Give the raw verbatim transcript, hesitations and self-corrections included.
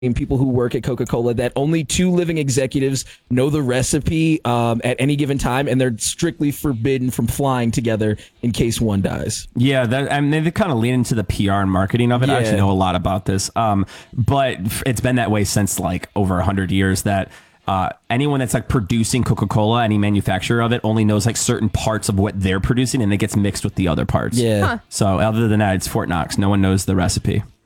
people who work at Coca-Cola that only two living executives know the recipe um, at any given time, and they're strictly forbidden from flying together in case one dies. Yeah, that, I mean, they kind of lean into the P R and marketing of it. Yeah. I actually know a lot about this, um, but it's been that way since like over a hundred years. That uh, anyone that's like producing Coca-Cola, any manufacturer of it, only knows like certain parts of what they're producing, and it gets mixed with the other parts. Yeah. Huh. So other than that, it's Fort Knox. No one knows the recipe.